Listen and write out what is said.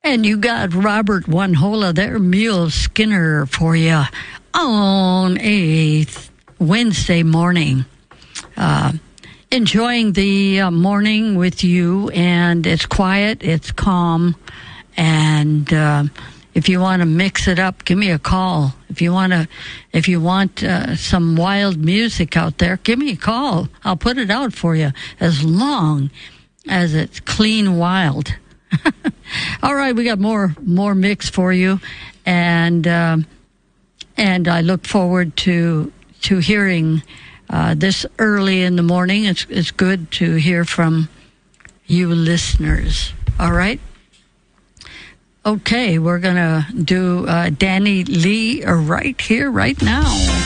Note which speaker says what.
Speaker 1: And you got Robert Wanhola there, Mule Skinner for you on a Wednesday morning. Enjoying the morning with you, and it's quiet, it's calm, and if you want to mix it up, give me a call. If you want some wild music out there, give me a call. I'll put it out for you as long as it's clean wild. All right, we got more mix for you, and I look forward to hearing this early in the morning. It's good to hear from you listeners. All right. Okay, we're gonna do Danny Lee right here, right now.